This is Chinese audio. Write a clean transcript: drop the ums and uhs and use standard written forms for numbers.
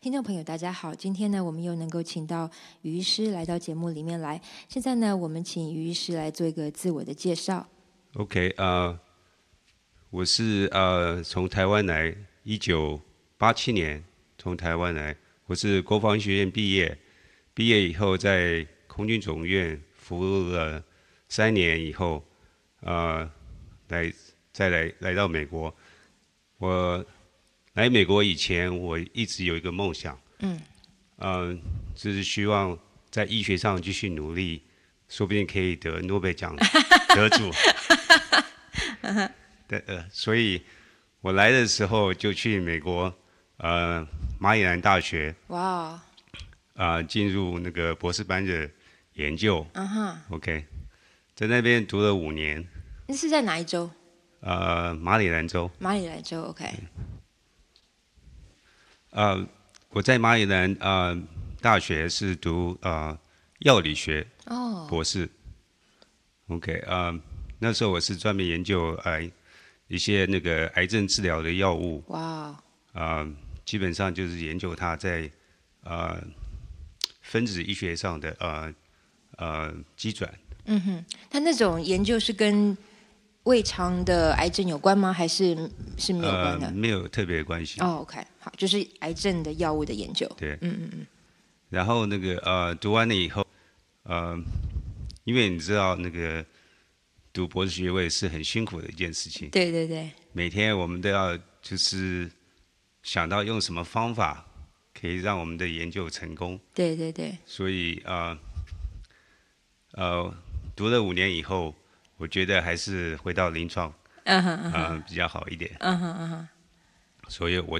听众朋友，大家好！今天呢，我们又能够请到于医师来到节目里面来。现在呢，我们请于医师来做一个自我的介绍。 OK，我是从台湾来，1987年从台湾来，我是国防学院毕业，毕业以后在空军总院服务了3年以后，来到美国。我来美国以前，我一直有一个梦想，就是希望在医学上继续努力，说不定可以得诺贝尔奖得主。所以我来的时候就去美国，马里兰大学， 哇， 进入那个博士班的研究。OK， 在那边读了5年。 那是在哪一州？ 马里兰州。 马里兰州 ，OK。 我在马里兰大学是读药理学博士。OK，那时候我是专门研究一些那个癌症治疗的药物。 哇。 基本上就是研究它在分子医学上的机转。 它那种研究是跟胃肠的癌症有关吗？还是没有关的？ 没有特别的关系。 OK， 好，就是癌症的药物的研究。 对。然后那个读完了以后，因为你知道那个读博士学位是很辛苦的一件事情。 对对对。 每天我们都要就是想到用什么方法可以让我们的研究成功。 对对对。所以读了5年以后，我觉得还是回到临床比较好一点。所以我